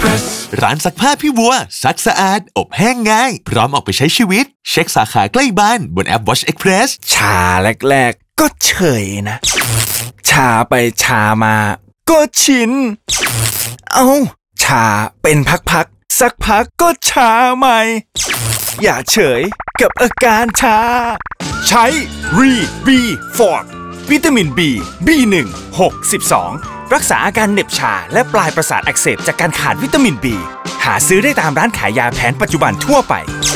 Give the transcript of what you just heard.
ร้านซักผ้าพี่วัวซักสะอาดอบแห้งง่ายพร้อมออกไปใช้ชีวิตเช็คสาขาใกล้บ้านบนแอป Watch Express ชาแรกๆก็เฉยนะชาไปชามาก็ชินชาเป็นพักๆสักพักก็ชาใหม่อย่าเฉยกับอาการชาใช้รีบีฟอร์ดวิตามิน B B1 6 12รักษาอาการเหน็บชาและปลายประสาทอักเสบจากการขาดวิตามิน B หาซื้อได้ตามร้านขายยาแผนปัจจุบันทั่วไป